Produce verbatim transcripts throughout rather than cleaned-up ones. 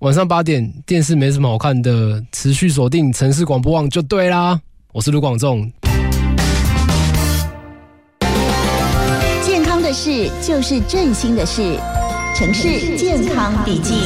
晚上八点电视没什么好看的，持续锁定城市广播网就对啦。我是卢广仲。 健康的事就是振兴的事，城市健康笔记。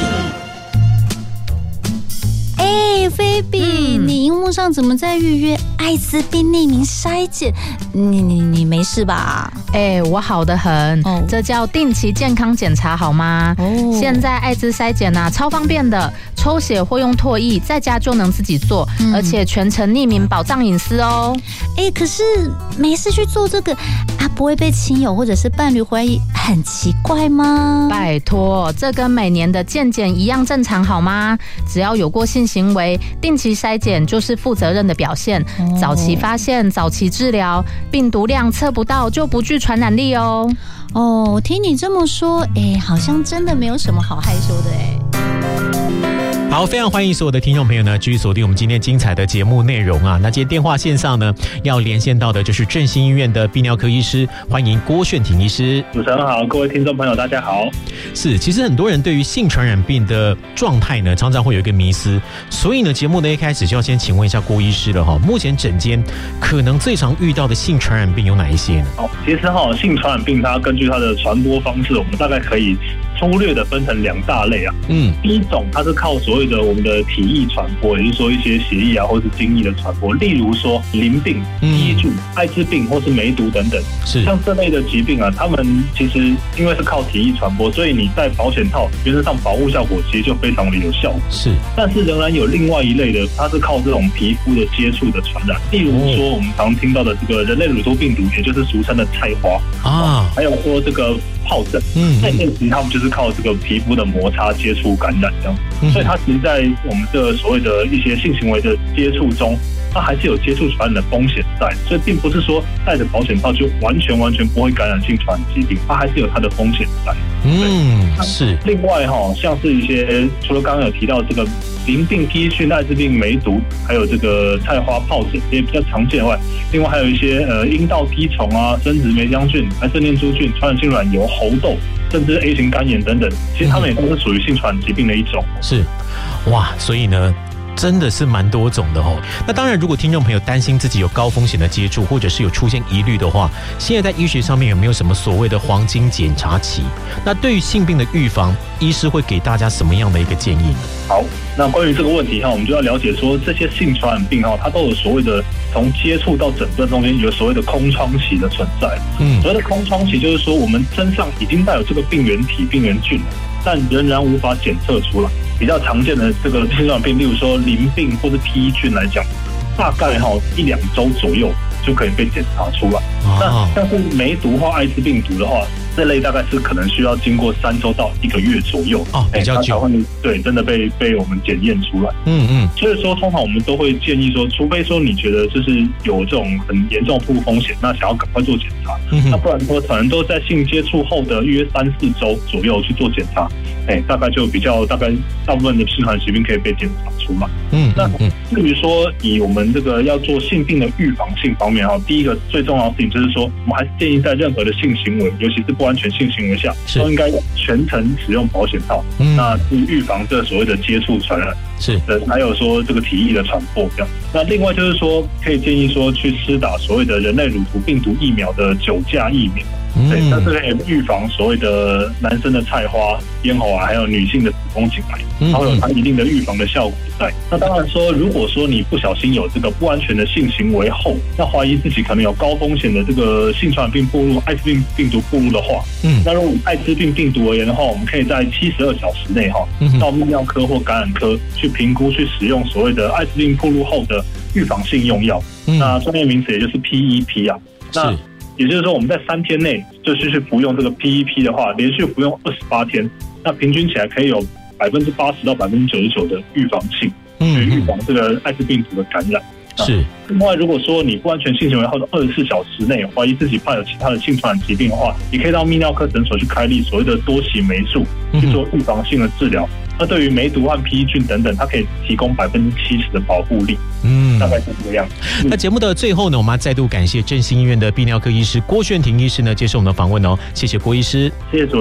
哎，菲比，嗯、你荧幕上怎么在预约艾滋病匿名筛检？你你你没事吧？ 哎，我好得很，哦、这叫定期健康检查，好吗？哦，现在艾滋筛检啊，超方便的，抽血或用唾液，在家就能自己做，嗯、而且全程匿名，保障隐私哦。 哎，可是没事去做这个啊，不会被亲友或者是伴侣怀疑，很奇怪吗？ 拜托，这跟每年的健检一样正常，好吗？只要有过性行为，定期筛检就是负责任的表现。哦、早期发现，早期治疗，病毒量测不到就不具传染力哦。 哦，听你这么说，哎，好像真的没有什么好害羞的哎。 好，非常欢迎所有的听众朋友呢，继续锁定我们今天精彩的节目内容啊。那今天电话线上呢，要连线到的就是振兴医院的泌尿科医师，欢迎郭炫庭医师。 主持人好，各位听众朋友大家好。 是，其实很多人对于性传染病的状态呢，常常会有一个迷思，所以呢，节目的一开始就要先请问一下郭医师了哈。目前诊间可能最常遇到的性传染病有哪一些呢？ 哦，其实哈，性传染病它根据它的传播方式，我们大概可以粗略的分成两大类啊。嗯，第一种它是靠所谓的我们的体液传播，也就是说一些血液啊或是精液的传播，例如说淋病、滴菌、艾滋病或是梅毒等等。是，像这类的疾病啊，他们其实因为是靠体液传播，所以你戴保险套原则上保护效果其实就非常的有效果。是，但是仍然有另外一类的，它是靠这种皮肤的接触的传染，例如说我们常听到的这个人类乳头病毒，也就是俗称的菜花啊，还有说这个疱疹，嗯，那其实他们就是靠这个皮肤的摩擦接触感染这样，嗯、所以它其实在我们这个所谓的一些性行为的接触中，它还是有接触传染的风险在，所以并不是说戴着保险套就完全完全不会感染性传染疾病，它还是有它的风险在。嗯，是。另外哈，像是一些除了刚刚有提到这个淋病、滴菌、艾滋病、梅毒，还有这个菜花、疱疹也比较常见外，另外还有一些呃阴道滴虫啊、生殖霉浆菌、白色念珠菌、传染性卵疣、猴痘，甚至 A 型肝炎等等，其实它们也都是属于性传染疾病的一种。 是，哇，所以呢，真的是蛮多种的哦。那当然，如果听众朋友担心自己有高风险的接触，或者是有出现疑虑的话，现在在医学上面有没有什么所谓的黄金检查期？那对于性病的预防，医师会给大家什么样的一个建议呢？ 好，那关于这个问题哈，我们就要了解说，这些性传染病哈，它都有所谓的从接触到诊断中间有所谓的空窗期的存在。嗯，所谓的空窗期就是说，我们身上已经带有这个病原体、病原菌了，但仍然无法检测出来。比较常见的这个性传染病，例如说淋病或是 T 菌来讲，大概哈一两周左右就可以被检查出来。那像是梅毒或艾滋病毒的话，这类大概是可能需要经过三周到一个月左右，哦，比较久，欸、对，真的被被我们检验出来。嗯嗯，所以说通常我们都会建议说，除非说你觉得就是有这种很严重的暴露风险，那想要赶快做检查，嗯、那不然说可能都在性接触后的约三四周左右去做检查，哎、欸，大概就比较大概大部分的性传染疾病可以被检查出来。嗯，那至于说以我们这个要做性病的预防性方面哈，第一个最重要的事情就是说，我们还是建议在任何的性行为，尤其是不安全性行为下，都应该全程使用保险套，嗯、那去预防这所谓的接触传染，是的，还有说这个体液的传播这样。那另外就是说，可以建议说去施打所谓的人类乳头病毒疫苗的九价疫苗。对，但是可以预防所谓的男生的菜花、咽喉癌，还有女性的子宫颈癌，它会有它一定的预防的效果在。那当然说，如果说你不小心有这个不安全的性行为后，那怀疑自己可能有高风险的这个性传染病暴露、艾滋病病毒暴露的话，嗯，那如果艾滋病病毒而言的话，我们可以在七十二小时内哈，到泌尿科或感染科去评估，去使用所谓的艾滋病暴露后的预防性用药。嗯、那专业名词也就是 P E P 啊。那也就是说，我们在三天内就是去服用这个 P E P 的话，连续服用二十八天，那平均起来可以有百分之八十到百分之九十九的预防性，去预防这个艾滋病毒的感染。是。另外，如果说你不安全性行为后的二十四小时内怀疑自己患有其他的性传染疾病的话，也可以到泌尿科诊所去开立所谓的多期霉素，去做预防性的治疗。那对于梅毒和 P 菌等等，它可以提供百分之七十的保护力。嗯，大概是这个样子。 那节目的最后呢，我们要再度感谢振兴医院的泌尿科医师郭炫庭医师呢，接受我们的访问哦。谢谢郭医师， 谢谢主持人。